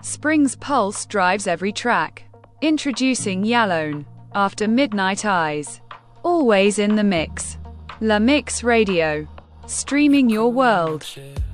Spring's pulse drives every track. Introducing Yalone, After Midnight Eyes. Always in the mix. La Mix Radio. Streaming your world.